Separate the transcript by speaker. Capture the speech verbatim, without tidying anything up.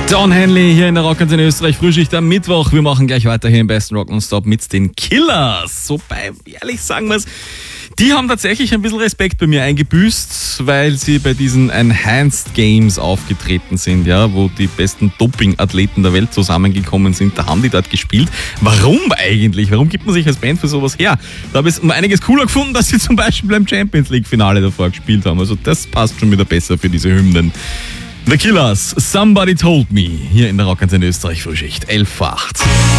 Speaker 1: Don Henley hier in der Rock in Österreich, Frühschicht am Mittwoch. Wir machen gleich weiter hier im besten Rock non-Stop mit den Killers. Wobei, ehrlich sagen wir es, die haben tatsächlich ein bisschen Respekt bei mir eingebüßt, weil sie bei diesen Enhanced Games aufgetreten sind, ja, wo die besten Doping-Athleten der Welt zusammengekommen sind. Da haben die dort gespielt. Warum eigentlich? Warum gibt man sich als Band für sowas her? Da habe ich es um einiges cooler gefunden, dass sie zum Beispiel beim Champions League-Finale davor gespielt haben. Also das passt schon wieder besser für diese Hymnen. The Killers, Somebody Told Me, hier in der Rock in Österreich Frühschicht, elf vor acht.